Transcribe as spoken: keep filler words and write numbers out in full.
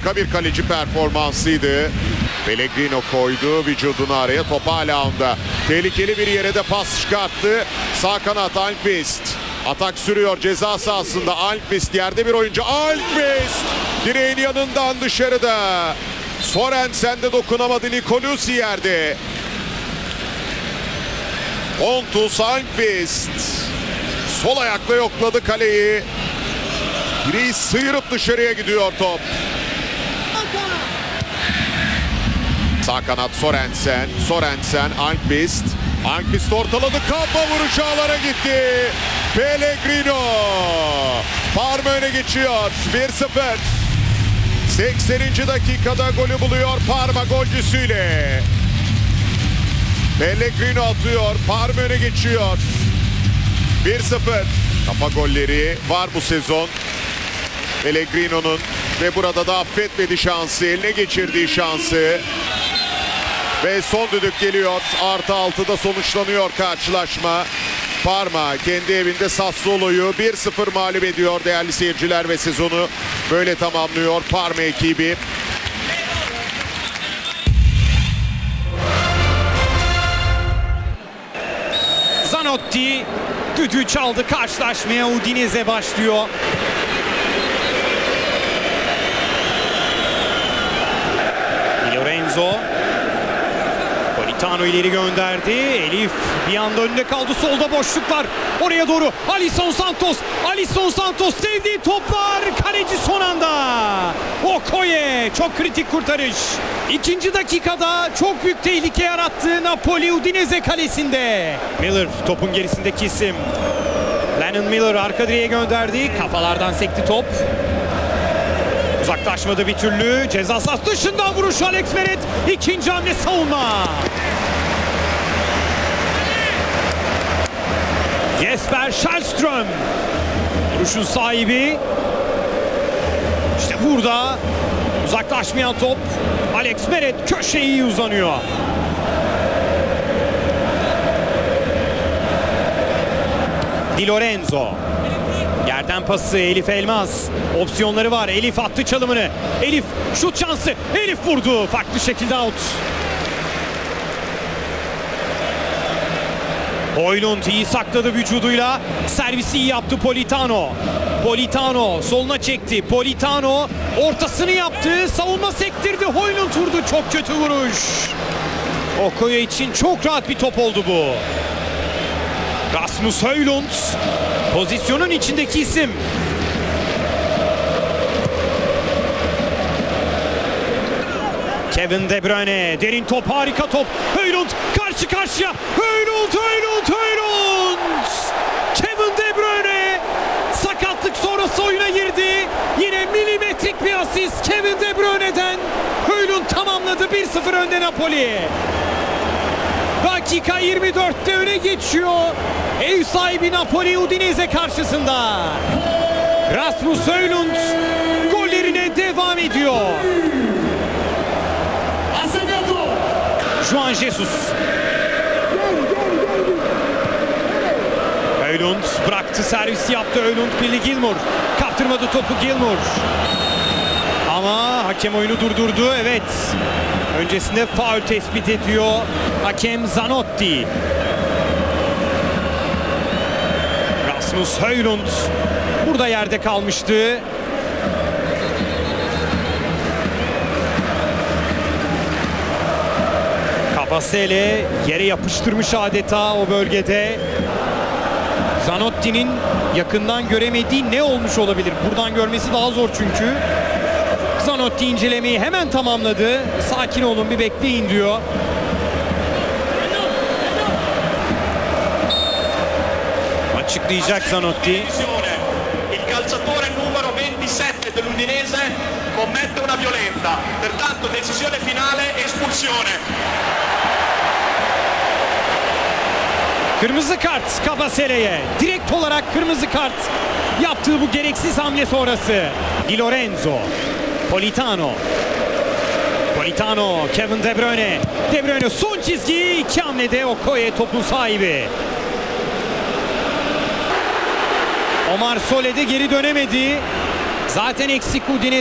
Harika bir kaleci performansıydı. Pellegrino koydu vücudunu araya. Top hala onda. Tehlikeli bir yere de pas çıkarttı. Sağ kanat Almqvist. Atak sürüyor ceza sahasında. Almqvist yerde bir oyuncu. Almqvist direğin yanından dışarıda. Sorensen de dokunamadı. Nicolucci yerde. Pontus Almqvist sol ayakla yokladı kaleyi. Direği sıyırıp dışarıya gidiyor top. Sağ kanat Sorensen. Sorensen Almqvist. Almqvist ortaladı. Kafa vuruşu ağlara gitti. Pellegrino. Parma öne geçiyor. bir sıfır. sekseninci dakikada golü buluyor Parma golcüsüyle. Pellegrino atıyor. Parma öne geçiyor. bir sıfır. Kafa golleri var bu sezon. Pellegrino'nun ve burada da affetmedi şansı. Eline geçirdiği şansı. Ve son düdük geliyor. Artı altıda sonuçlanıyor karşılaşma. Parma kendi evinde Sassuolo'yu bir sıfır mağlup ediyor değerli seyirciler ve sezonu böyle tamamlıyor Parma ekibi. Zanotti düdüğü çaldı, karşılaşmaya Udinese başlıyor. Di Lorenzo. Politano ileri gönderdi. Elif bir anda önünde kaldı. Solda boşluk var. Oraya doğru Alisson Santos. Alisson Santos sevdiği toplar. Kaleci son anda. Okoye çok kritik kurtarış. İkinci dakikada çok büyük tehlike yarattı Napoli Udinese kalesinde. Miller topun gerisindeki isim. Lennon Miller arka direğe gönderdi. Kafalardan sekti top. Uzaklaşmadı bir türlü. Ceza sahası dışından vuruş Alex Meret. İkinci hamle savunma. Jesper Källström. Vuruşun sahibi. İşte burada uzaklaşmayan top. Alex Meret köşeye iyi uzanıyor. Di Lorenzo. Yerden pası Elif Elmas. Opsiyonları var. Elif attı çalımını. Elif şut şansı. Elif vurdu. Farklı şekilde out. Højlund iyi sakladı vücuduyla. Servisi iyi yaptı Politano. Politano soluna çekti. Politano ortasını yaptı. Savunma sektirdi. Højlund vurdu. Çok kötü vuruş. Okoye için çok rahat bir top oldu bu. Rasmus Højlund pozisyonun içindeki isim. Kevin De Bruyne derin top, harika top. Højlund karşı karşıya. Højlund, Højlund, Højlund. Kevin De Bruyne sakatlık sonrası oyuna girdi. Yine milimetrik bir asist Kevin De Bruyne'den. Højlund tamamladı. bir sıfır önde Napoli. Dakika yirmi dörtte öne geçiyor. Ev sahibi Napoli Udinese karşısında. Rasmus Højlund gollerine devam ediyor. Juan Jesus. Højlund bıraktı, servis yaptı. Højlund Billy Gilmour. Kaptırmadı topu Gilmour. Ama hakem oyunu durdurdu. Evet. Öncesinde faul tespit ediyor hakem Zanotti. Rasmus Højlund burada yerde kalmıştı. Kabasele yere yapıştırmış adeta o bölgede. Zanotti'nin yakından göremediği ne olmuş olabilir? Buradan görmesi daha zor çünkü. Zanotti incelemeyi hemen tamamladı. Sakin olun, bir bekleyin diyor. Açıklayacak Zanotti. Il calciatore numero ventisette dell'Udinese commette una violenta. Pertanto decisione finale, espulsione. Kırmızı kart Kabasele'ye. Direkt olarak kırmızı kart yaptığı bu gereksiz hamle sonrası. Di Lorenzo. Politano. Politano, Kevin De Bruyne. De Bruyne son çizgi, iki hamlede Okoye topun sahibi. Omar Sole'de geri dönemedi. Zaten eksik Udinese.